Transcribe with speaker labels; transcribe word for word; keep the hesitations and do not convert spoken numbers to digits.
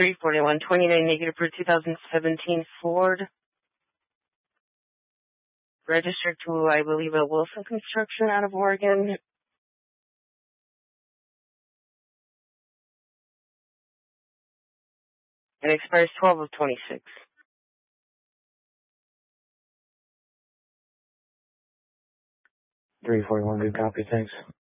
Speaker 1: three forty-one twenty-nine negative for two thousand seventeen Ford. Registered to, I believe, a Wilson Construction out of Oregon. It expires twelve of twenty-six.
Speaker 2: three forty-one, good copy, thanks.